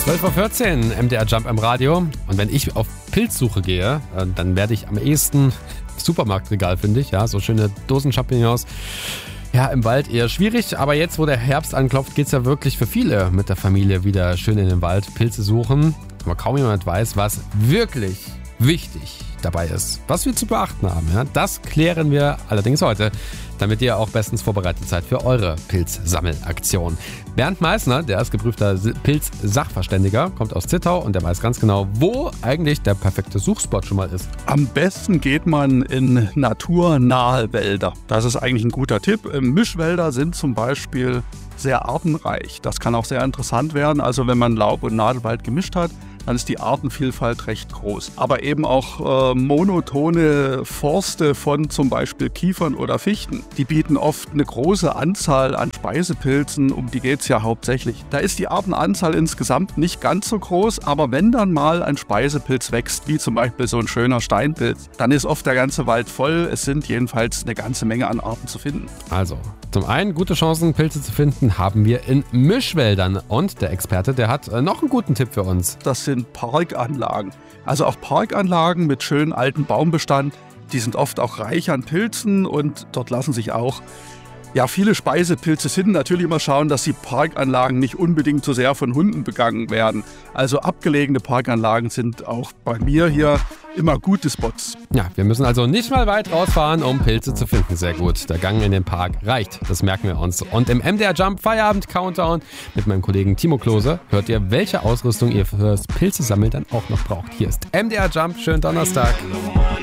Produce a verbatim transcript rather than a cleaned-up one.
zwölf Uhr vierzehn, M D R Jump im Radio. Und wenn ich auf Pilzsuche gehe, dann werde ich am ehesten Supermarktregal, finde ich. Ja, so schöne Dosen Champignons. Ja, im Wald eher schwierig, aber jetzt, wo der Herbst anklopft, geht es ja wirklich für viele mit der Familie wieder schön in den Wald Pilze suchen. Aber kaum jemand weiß, was wirklich wichtig dabei ist, was wir zu beachten haben. Ja, das klären wir allerdings heute, damit ihr auch bestens vorbereitet seid für eure Pilzsammelaktion. Bernd Meißner, der ist geprüfter Pilz-Sachverständiger, kommt aus Zittau und der weiß ganz genau, wo eigentlich der perfekte Suchspot schon mal ist. Am besten geht man in naturnahe Wälder. Das ist eigentlich ein guter Tipp. Mischwälder sind zum Beispiel sehr artenreich. Das kann auch sehr interessant werden. Also wenn man Laub- und Nadelwald gemischt hat, dann ist die Artenvielfalt recht groß. Aber eben auch äh, monotone Forste von zum Beispiel Kiefern oder Fichten, die bieten oft eine große Anzahl an Speisepilzen, um die geht es ja hauptsächlich. Da ist die Artenanzahl insgesamt nicht ganz so groß, aber wenn dann mal ein Speisepilz wächst, wie zum Beispiel so ein schöner Steinpilz, dann ist oft der ganze Wald voll. Es sind jedenfalls eine ganze Menge an Arten zu finden. Also, zum einen gute Chancen, Pilze zu finden, haben wir in Mischwäldern. Und der Experte, der hat noch einen guten Tipp für uns. Das sind Parkanlagen. Also auch Parkanlagen mit schönem alten Baumbestand, die sind oft auch reich an Pilzen und dort lassen sich auch ja, viele Speisepilze finden. Natürlich immer schauen, dass die Parkanlagen nicht unbedingt so sehr von Hunden begangen werden. Also abgelegene Parkanlagen sind auch bei mir hier immer gute Spots. Ja, wir müssen also nicht mal weit rausfahren, um Pilze zu finden. Sehr gut. Der Gang in den Park reicht. Das merken wir uns. Und im M D R Jump Feierabend Countdown mit meinem Kollegen Timo Klose hört ihr, welche Ausrüstung ihr fürs Pilzesammeln dann auch noch braucht. Hier ist M D R Jump. Schönen Donnerstag.